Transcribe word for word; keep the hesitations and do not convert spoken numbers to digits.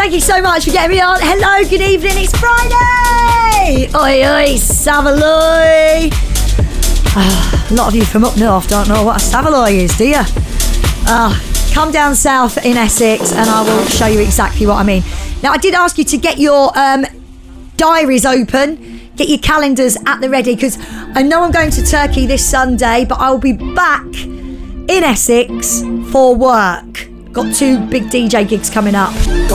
thank you so much for getting me on. Hello, good evening, it's Friday! Oi, oi, Saveloy! Oh, a lot of you from up north don't know what a Saveloy is, do you? Oh, come down south in Essex and I will show you exactly what I mean. Now, I did ask you to get your um, diaries open, get your calendars at the ready, because I know I'm going to Turkey this Sunday, but I'll be back in Essex for work. Got two big D J gigs coming up.